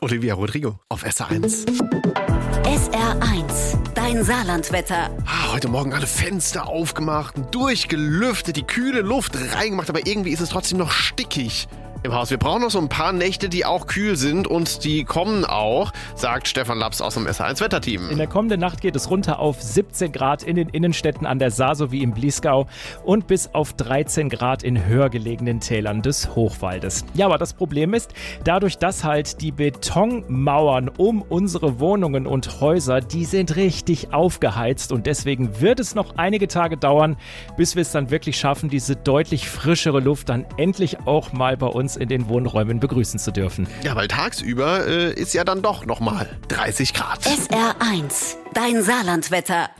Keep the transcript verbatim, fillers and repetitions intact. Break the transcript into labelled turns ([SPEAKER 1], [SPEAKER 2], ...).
[SPEAKER 1] Olivia Rodrigo auf S R eins.
[SPEAKER 2] S R eins, dein Saarlandwetter.
[SPEAKER 1] Ah, heute Morgen alle Fenster aufgemacht, durchgelüftet, die kühle Luft reingemacht, aber irgendwie ist es trotzdem noch stickig im Haus. Wir brauchen noch so ein paar Nächte, die auch kühl sind und die kommen auch, sagt Stefan Laps aus dem S R eins Wetterteam.
[SPEAKER 3] In der kommenden Nacht geht es runter auf siebzehn Grad in den Innenstädten an der Saar sowie im Bliesgau und bis auf dreizehn Grad in höher gelegenen Tälern des Hochwaldes. Ja, aber das Problem ist, dadurch, dass halt die Betonmauern um unsere Wohnungen und Häuser, die sind richtig aufgeheizt und deswegen wird es noch einige Tage dauern, bis wir es dann wirklich schaffen, diese deutlich frischere Luft dann endlich auch mal bei uns in den Wohnräumen begrüßen zu dürfen.
[SPEAKER 1] Ja, weil tagsüber äh, ist ja dann doch nochmal dreißig Grad.
[SPEAKER 2] S R eins, dein Saarlandwetter.